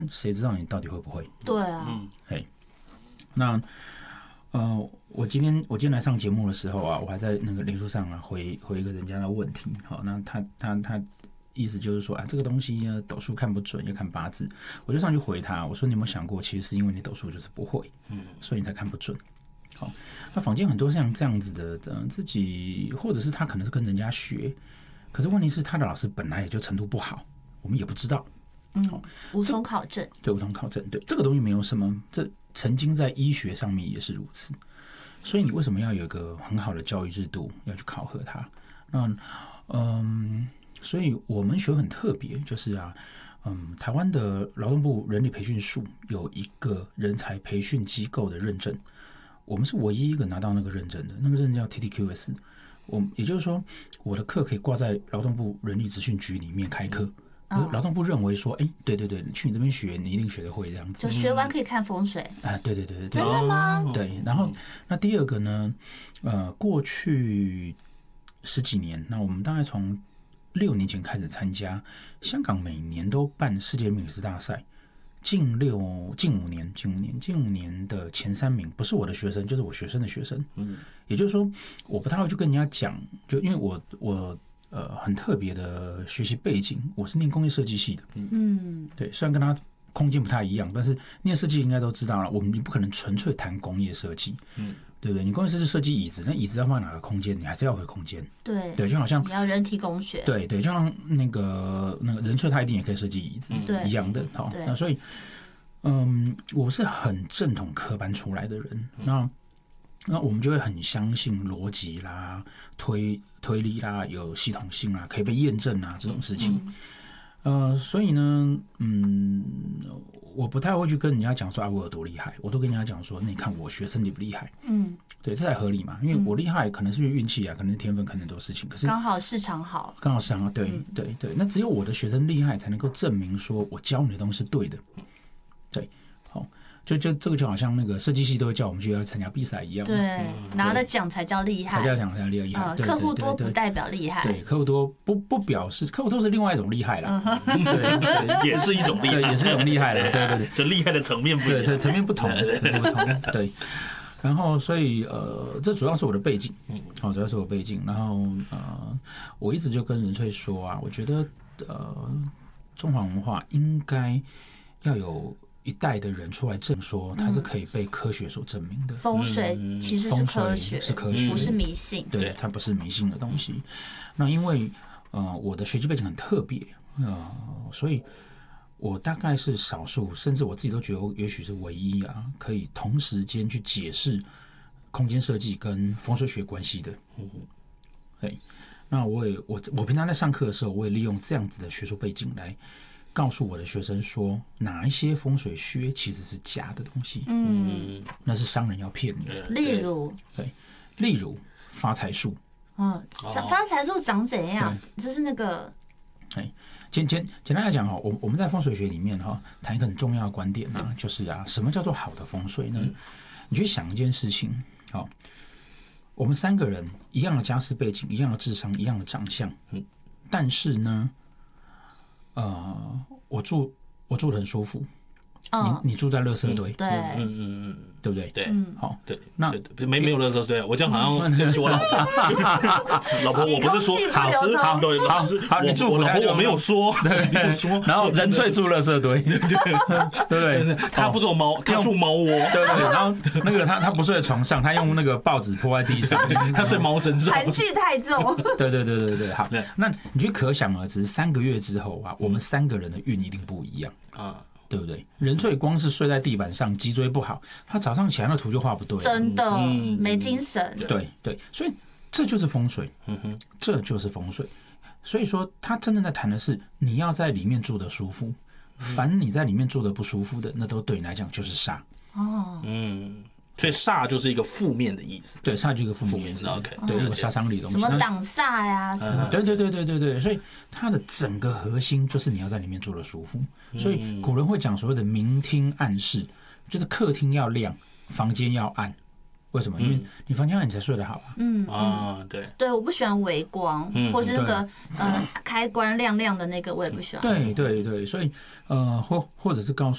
谁知道你到底会不会？ 对啊， 那我今天来上节目的时候啊，我还在那个脸书上啊回一个人家的问题，好，那他意思就是说啊，这个东西呢斗数看不准，要看八字。我就上去回他，我说你有没有想过，其实是因为你斗数就是不会，所以你才看不准。好，那坊间很多像这样子的，自己或者是他可能是跟人家学，可是问题是他的老师本来也就程度不好，我们也不知道。 无从考证。 对，无从考证。对，这个东西没有什么，这曾经在医学上面也是如此。所以你为什么要有一个很好的教育制度要去考核它？那所以我们学很特别，就是啊，台湾的劳动部人力培训署有一个人才培训机构的认证，我们是唯一一个拿到那个认证的，那个认证叫 TTQS。也就是说，我的课可以挂在劳动部人力资讯局里面开课。劳动部认为说，对，去你这边学，你一定学得会这样子。 就学完可以看风水啊？对， 真的吗？ 对。然后，那第二个呢？过去10几年，那我们大概从6年前开始参加，香港每年都办世界命理师大赛，近5年的前3名不是我的学生，就是我学生的学生。也就是说，我不太会去跟人家讲，就因为我很特别的学习背景，我是念工业设计系的。对，虽然跟他空间不太一样，但是念设计应该都知道了，你不可能纯粹谈工业设计，对不对？你工业设计设计椅子，那椅子要放在哪个空间，你还是要回空间。 对， 就好像你要人体工学。 对，就像那个人粹，他一定也可以设计椅子，一样的。好，那所以，我是很正统科班出来的人，那我们就会很相信逻辑啦、推理啦、有系统性啦、可以被验证啦这种事情。所以呢，我不太会去跟人家讲说我有多厉害，我都跟人家讲说，那你看我学生厉不厉害？对，这才合理嘛。因为我厉害，可能是运气啊，可能是天分，可能很多事情。可是刚好市场好， 对。那只有我的学生厉害，才能够证明说我教你的东西是对的。对，好。就这个就好像那个设计系都会叫我们去要参加比赛一样， 对，拿了奖才叫厉害， 才叫奖才叫厉害。 客户多不代表厉害， 对，客户多不表示客户多是另外一种厉害啦，对， 也是一种厉害， 也是一种厉害啦，对， 这厉害的层面不一样， 对，层面不同，对。然后，所以这主要是我的背景，主要是我背景。然后我一直就跟人粹说啊，我觉得中华文化应该要有一代的人出来证说，它是可以被科学所证明的。 风水其实是科学，不是迷信。 对，它不是迷信的东西。那因为我的学习背景很特别，所以我大概是少数，甚至我自己都觉得也许是唯一啊，可以同时间去解释空间设计跟风水学关系的。对，那我平常在上课的时候，我也利用这样子的学术背景来告诉我的学生说，哪一些风水学其实是假的东西，那是商人要骗你的。例如发财树， 发财树长怎样？就是那个， 简单来讲哈，我们在风水学里面哈，谈一个很重要的观点啊，就是什么叫做好的风水呢？你去想一件事情，我们3个人一样的家世背景，一样的智商，一样的长相，但是呢，我住得很舒服，你住在垃圾堆， 对， 对不对？ 对， 好， 对， 那没有垃圾堆，我这样好像对不起我老婆，老婆我不是说好，你住我老婆我没有说， 然后人粹住垃圾堆，对不对？ 他不住猫，他住猫窝， 对，然后那个他不睡在床上，他用那个报纸铺在地上， 他睡猫身上， 寒气太重。 对，好，那你就可想而知，3个月之后啊，我们3个人的运一定不一样啊。对不对？人粹光是睡在地板上，脊椎不好，他早上起来那图就画不对， 真的没精神。 对，所以这就是风水，这就是风水。所以说，他真正在谈的是你要在里面住的舒服，凡你在里面住的不舒服的，那都对你来讲就是煞。 所以煞就是一个负面的意思， 对，煞就是一个负面的 OK， 对，有杀伤力的东西， 什么挡煞呀，什么， 对，所以它的整个核心就是你要在里面住的舒服。所以古人会讲所谓的明厅暗室，就是客厅要亮，房间要暗。为什么？因为你房间暗，你才睡得好啊。 对，我不喜欢微光，或是那个开关亮亮的那个，我也不喜欢。 对，所以或者是告